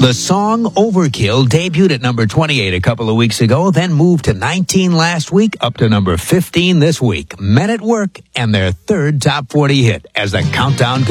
The song Overkill debuted at number 28 a couple of weeks ago, then moved to 19 last week, up to number 15 this week. Men at Work and their third top 40 hit as the countdown